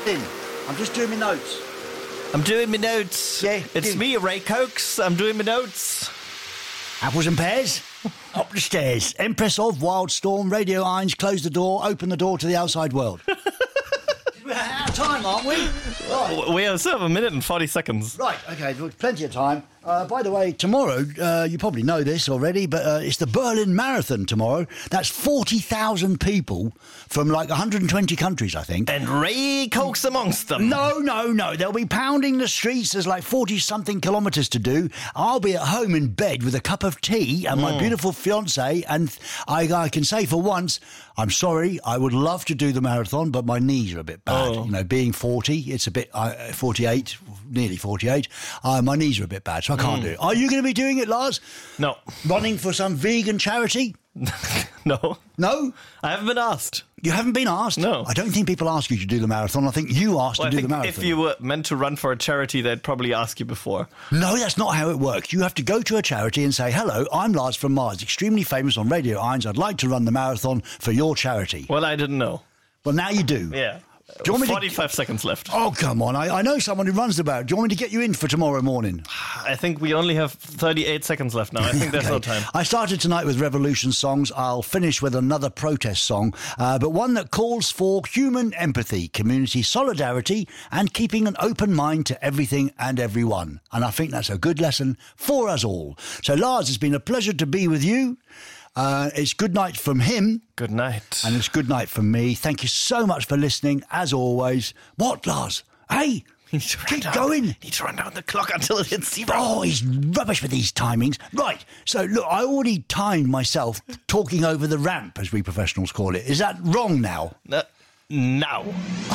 I'm just doing my notes. I'm doing my notes. Yeah, It's me, Ray Cokes. I'm doing my notes. Apples and pears. Up the stairs. Empress of Wildstorm, Radio Irons, close the door, open the door to the outside world. We're out of time, aren't we? Right. We still have a minute and 40 seconds. Right, okay, plenty of time. By the way, tomorrow, you probably know this already, but it's the Berlin Marathon tomorrow. That's 40,000 people from like 120 countries, I think. And Ray Cokes amongst them. No. They'll be pounding the streets. There's like 40-something kilometres to do. I'll be at home in bed with a cup of tea and my beautiful fiancée, and I can say for once, I'm sorry, I would love to do the marathon, but my knees are a bit bad. Oh. You know, being 40, it's a bit, 48, nearly 48, my knees are a bit bad, so I can't do it. Are you going to be doing it, Lars? No. Running for some vegan charity? No. No? I haven't been asked. You haven't been asked? No. I don't think people ask you to do the marathon. I think you asked to do the marathon. If you were meant to run for a charity, they'd probably ask you before. No, that's not how it works. You have to go to a charity and say, hello, I'm Lars from Mars, extremely famous on Radio Irons. I'd like to run the marathon for your charity. Well, I didn't know. Well, now you do. Yeah. Do you want me 45 seconds left. Oh, come on. I know someone who runs the marathon. Do you want me to get you in for tomorrow morning? I think we only have 38 seconds left now. I think there's no time. I started tonight with Revolution songs. I'll finish with another protest song, but one that calls for human empathy, community solidarity, and keeping an open mind to everything and everyone. And I think that's a good lesson for us all. So, Lars, it's been a pleasure to be with you. It's good night from him. Good night. And it's good night from me. Thank you so much for listening, as always. What, Lars? Hey, keep going. Need to run down the clock until it hits 0. Oh, he's rubbish with these timings. Right, so look, I already timed myself talking over the ramp, as we professionals call it. Is that wrong now? Now.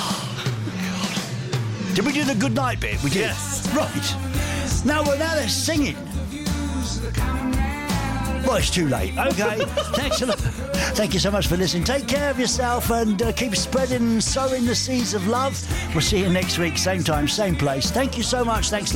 Did we do the good night bit? We did. Yes. Right. Now they're singing. Well, it's too late. Okay. Thanks a lot. Thank you so much for listening. Take care of yourself and keep spreading and sowing the seeds of love. We'll see you next week, same time, same place. Thank you so much. Thanks.